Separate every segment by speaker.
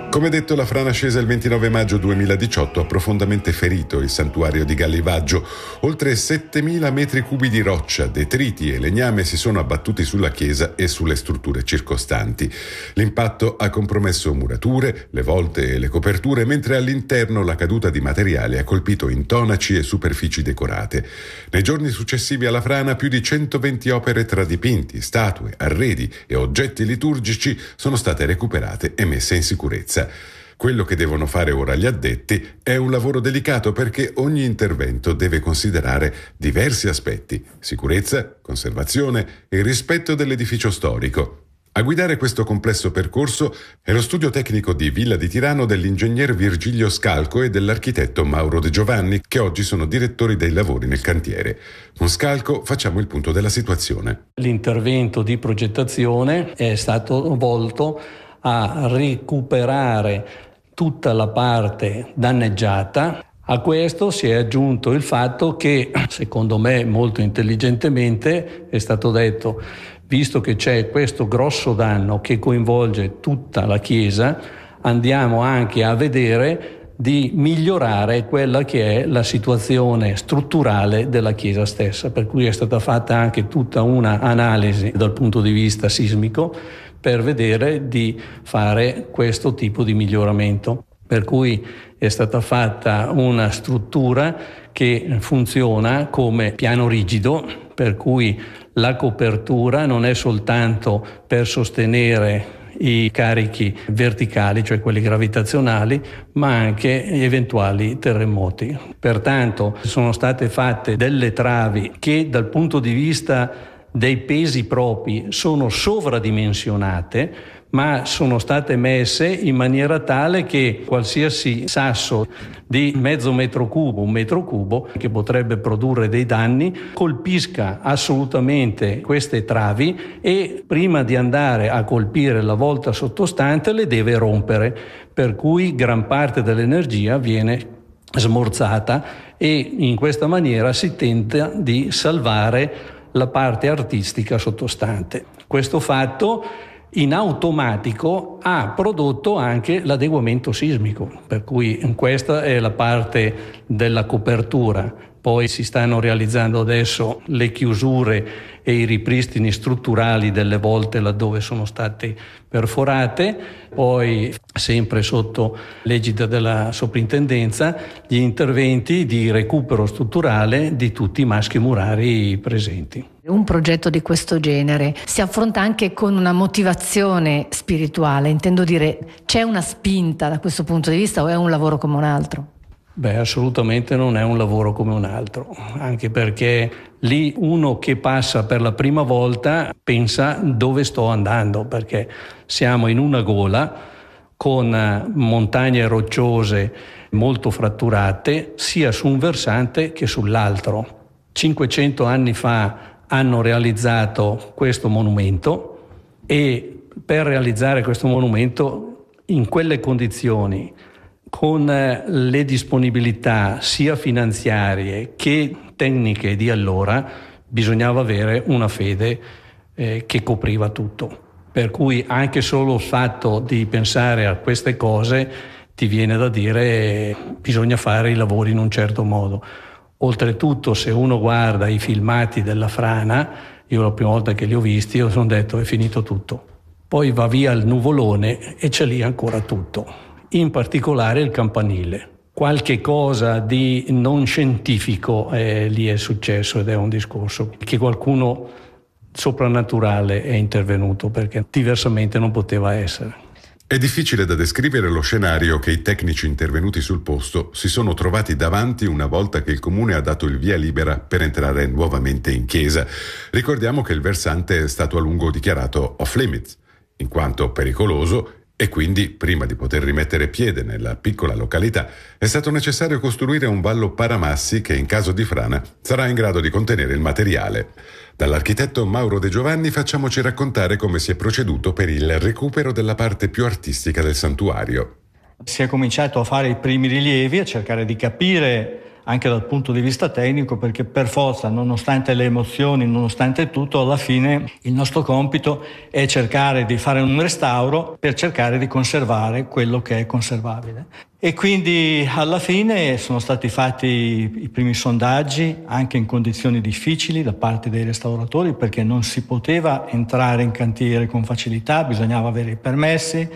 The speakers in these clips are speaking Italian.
Speaker 1: Come detto, la frana scesa il 29 maggio 2018 ha profondamente ferito il santuario di Gallivaggio. Oltre 7.000 metri cubi di roccia, detriti e legname si sono abbattuti sulla chiesa e sulle strutture circostanti. L'impatto ha compromesso murature, le volte e le coperture, mentre all'interno la caduta di materiali ha colpito intonaci e superfici decorate. Nei giorni successivi alla frana, più di 120 opere tra dipinti, statue, arredi e oggetti liturgici sono state recuperate e messe in sicurezza. Quello che devono fare ora gli addetti è un lavoro delicato perché ogni intervento deve considerare diversi aspetti: sicurezza, conservazione e rispetto dell'edificio storico. A guidare questo complesso percorso è lo studio tecnico di Villa di Tirano dell'ingegner Virgilio Scalco e dell'architetto Mauro De Giovanni, che oggi sono direttori dei lavori nel cantiere. Con Scalco facciamo il punto della situazione.
Speaker 2: L'intervento di progettazione è stato volto a recuperare tutta la parte danneggiata. A questo si è aggiunto il fatto che, secondo me molto intelligentemente, è stato detto: visto che c'è questo grosso danno che coinvolge tutta la chiesa, andiamo anche a vedere di migliorare quella che è la situazione strutturale della chiesa stessa, per cui è stata fatta anche tutta una analisi dal punto di vista sismico per vedere di fare questo tipo di miglioramento. Per cui è stata fatta una struttura che funziona come piano rigido, per cui la copertura non è soltanto per sostenere i carichi verticali, cioè quelli gravitazionali, ma anche eventuali terremoti. Pertanto sono state fatte delle travi che dal punto di vista dei pesi propri sono sovradimensionate, ma sono state messe in maniera tale che qualsiasi sasso di mezzo metro cubo, un metro cubo, che potrebbe produrre dei danni, colpisca assolutamente queste travi e prima di andare a colpire la volta sottostante le deve rompere, per cui gran parte dell'energia viene smorzata e in questa maniera si tenta di salvare la parte artistica sottostante. Questo fatto in automatico ha prodotto anche l'adeguamento sismico, per cui questa è la parte della copertura. Poi si stanno realizzando adesso le chiusure e i ripristini strutturali delle volte laddove sono state perforate, poi sempre sotto l'egida della soprintendenza gli interventi di recupero strutturale di tutti i maschi murari presenti.
Speaker 3: Un progetto di questo genere si affronta anche con una motivazione spirituale, intendo dire, c'è una spinta da questo punto di vista o è un lavoro come un altro?
Speaker 2: Beh, assolutamente non è un lavoro come un altro, anche perché lì uno che passa per la prima volta pensa dove sto andando, perché siamo in una gola con montagne rocciose molto fratturate sia su un versante che sull'altro. 500 anni fa hanno realizzato questo monumento e per realizzare questo monumento in quelle condizioni, con le disponibilità sia finanziarie che tecniche di allora, bisognava avere una fede che copriva tutto. Per cui anche solo il fatto di pensare a queste cose ti viene da dire bisogna fare i lavori in un certo modo. Oltretutto, se uno guarda i filmati della frana, io la prima volta che li ho visti io sono detto è finito tutto. Poi va via il nuvolone e c'è lì ancora tutto. In particolare il campanile. Qualche cosa di non scientifico lì è successo ed è un discorso che qualcuno soprannaturale è intervenuto, perché diversamente non poteva essere.
Speaker 1: È difficile da descrivere lo scenario che i tecnici intervenuti sul posto si sono trovati davanti una volta che il comune ha dato il via libera per entrare nuovamente in chiesa. Ricordiamo che il versante è stato a lungo dichiarato off limits, in quanto pericoloso, e quindi, prima di poter rimettere piede nella piccola località, è stato necessario costruire un vallo paramassi che in caso di frana sarà in grado di contenere il materiale. Dall'architetto Mauro De Giovanni facciamoci raccontare come si è proceduto per il recupero della parte più artistica del santuario.
Speaker 4: Si è cominciato a fare i primi rilievi, a cercare di capire anche dal punto di vista tecnico, perché per forza, nonostante le emozioni, nonostante tutto, alla fine il nostro compito è cercare di fare un restauro per cercare di conservare quello che è conservabile. E quindi alla fine sono stati fatti i primi sondaggi, anche in condizioni difficili da parte dei restauratori, perché non si poteva entrare in cantiere con facilità, bisognava avere i permessi,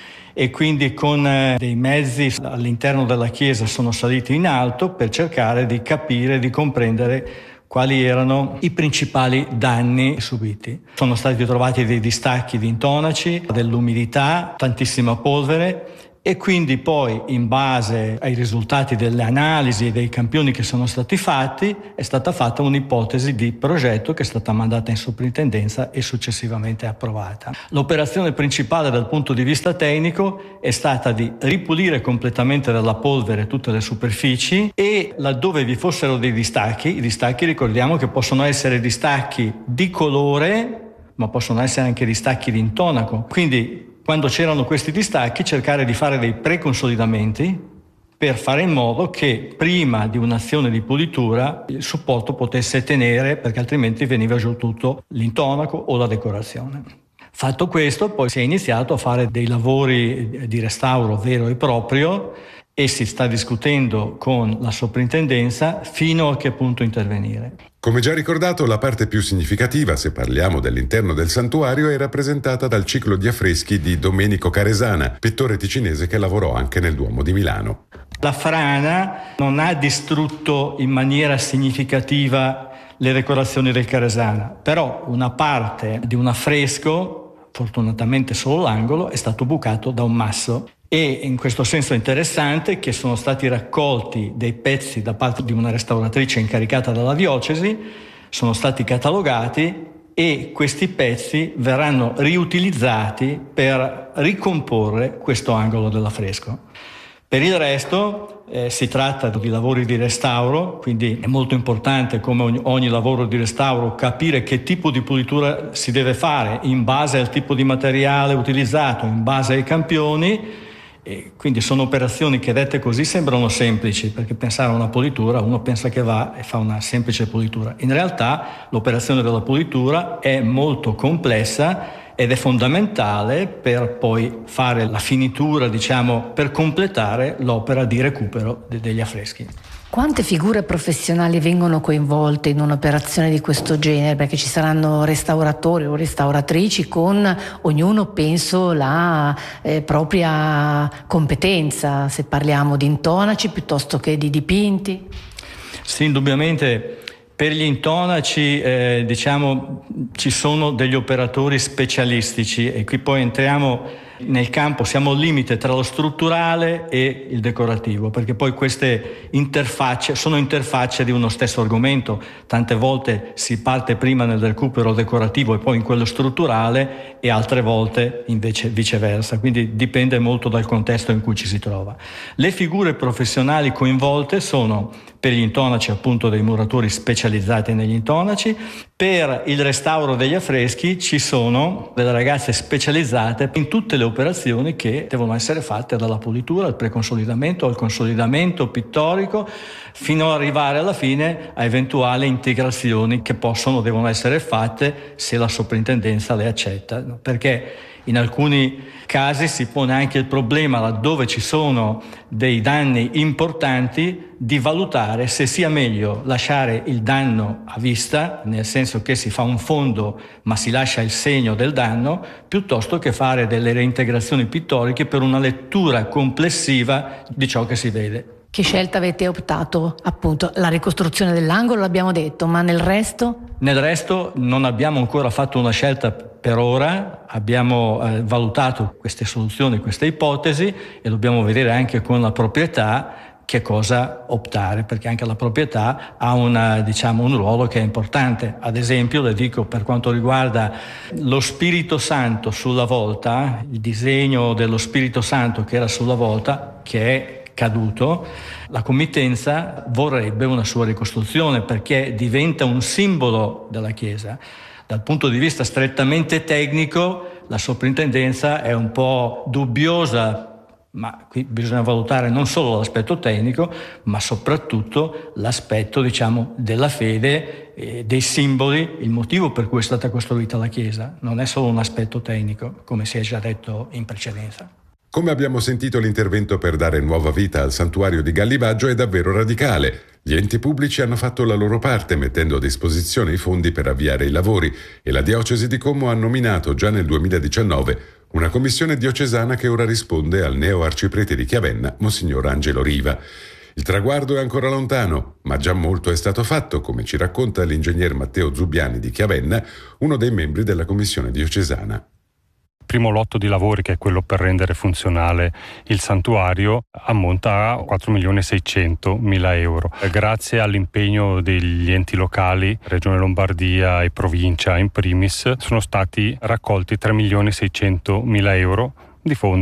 Speaker 4: e quindi con dei mezzi all'interno della chiesa sono saliti in alto per cercare di capire, di comprendere quali erano i principali danni subiti. Sono stati trovati dei distacchi di intonaci, dell'umidità, tantissima polvere, e quindi poi, in base ai risultati delle analisi e dei campioni che sono stati fatti, è stata fatta un'ipotesi di progetto che è stata mandata in soprintendenza e successivamente approvata. L'operazione principale dal punto di vista tecnico è stata di ripulire completamente dalla polvere tutte le superfici, e laddove vi fossero dei distacchi, i distacchi ricordiamo che possono essere distacchi di colore, ma possono essere anche distacchi di intonaco. Quindi quando c'erano questi distacchi, cercare di fare dei preconsolidamenti per fare in modo che prima di un'azione di pulitura il supporto potesse tenere, perché altrimenti veniva giù tutto l'intonaco o la decorazione. Fatto questo, poi si è iniziato a fare dei lavori di restauro vero e proprio, e si sta discutendo con la soprintendenza fino a che punto intervenire.
Speaker 1: Come già ricordato, la parte più significativa, se parliamo dell'interno del santuario, è rappresentata dal ciclo di affreschi di Domenico Caresana, pittore ticinese che lavorò anche nel Duomo di Milano.
Speaker 4: La frana non ha distrutto in maniera significativa le decorazioni del Caresana, però una parte di un affresco, fortunatamente solo l'angolo, è stato bucato da un masso. E in questo senso è interessante che sono stati raccolti dei pezzi da parte di una restauratrice incaricata dalla diocesi, sono stati catalogati, e questi pezzi verranno riutilizzati per ricomporre questo angolo dell'affresco. Per il resto si tratta di lavori di restauro, quindi è molto importante, come ogni lavoro di restauro, capire che tipo di pulitura si deve fare in base al tipo di materiale utilizzato, in base ai campioni. E quindi sono operazioni che, dette così, sembrano semplici, perché pensare a una pulitura, uno pensa che va e fa una semplice pulitura. In realtà l'operazione della pulitura è molto complessa ed è fondamentale per poi fare la finitura, per completare l'opera di recupero degli affreschi.
Speaker 3: Quante figure professionali vengono coinvolte in un'operazione di questo genere? Perché ci saranno restauratori o restauratrici con ognuno, penso, la propria competenza, se parliamo di intonaci piuttosto che di dipinti.
Speaker 4: Sì, indubbiamente. Per gli intonaci ci sono degli operatori specialistici, e qui poi entriamo nel campo, siamo al limite tra lo strutturale e il decorativo, perché poi queste interfacce sono interfacce di uno stesso argomento. Tante volte si parte prima nel recupero decorativo e poi in quello strutturale, e altre volte invece viceversa, quindi dipende molto dal contesto in cui ci si trova. Le figure professionali coinvolte sono, per gli intonaci, appunto, dei muratori specializzati negli intonaci. Per il restauro degli affreschi ci sono delle ragazze specializzate in tutte le operazioni che devono essere fatte, dalla pulitura al preconsolidamento, al consolidamento pittorico, fino ad arrivare alla fine a eventuali integrazioni che devono essere fatte se la soprintendenza le accetta, perché in alcuni casi si pone anche il problema, laddove ci sono dei danni importanti, di valutare se sia meglio lasciare il danno a vista, nel senso che si fa un fondo ma si lascia il segno del danno, piuttosto che fare delle reintegrazioni pittoriche per una lettura complessiva di ciò che si vede.
Speaker 3: Che scelta avete optato? Appunto, la ricostruzione dell'angolo l'abbiamo detto, ma nel resto?
Speaker 4: Nel resto non abbiamo ancora fatto una scelta per ora, abbiamo valutato queste soluzioni, queste ipotesi, e dobbiamo vedere anche con la proprietà che cosa optare, perché anche la proprietà ha un ruolo che è importante. Ad esempio, le dico, per quanto riguarda lo Spirito Santo sulla volta, il disegno dello Spirito Santo che era sulla volta, che è caduto, la committenza vorrebbe una sua ricostruzione, perché diventa un simbolo della Chiesa. Dal punto di vista strettamente tecnico, la soprintendenza è un po' dubbiosa, ma qui bisogna valutare non solo l'aspetto tecnico, ma soprattutto l'aspetto, della fede, dei simboli, il motivo per cui è stata costruita la chiesa. Non è solo un aspetto tecnico, come si è già detto in precedenza.
Speaker 1: Come abbiamo sentito, l'intervento per dare nuova vita al santuario di Gallivaggio è davvero radicale. Gli enti pubblici hanno fatto la loro parte mettendo a disposizione i fondi per avviare i lavori e la diocesi di Como ha nominato già nel 2019 una commissione diocesana che ora risponde al neo arciprete di Chiavenna, Monsignor Angelo Riva. Il traguardo è ancora lontano, ma già molto è stato fatto, come ci racconta l'ingegner Matteo Zubiani di Chiavenna, uno dei membri della commissione diocesana.
Speaker 5: Il primo lotto di lavori, che è quello per rendere funzionale il santuario, ammonta a 4.600.000 euro. Grazie all'impegno degli enti locali, Regione Lombardia e Provincia in primis, sono stati raccolti 3.600.000 euro di fondi